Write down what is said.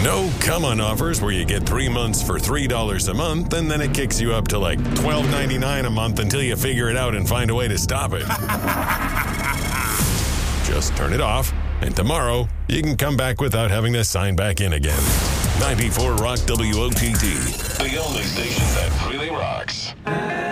No come-on offers where you get 3 months for $3 a month and then it kicks you up to like $12.99 a month until you figure it out and find a way to stop it. Just turn it off, and tomorrow you can come back without having to sign back in again. 94 Rock WOTT, the only station that really rocks.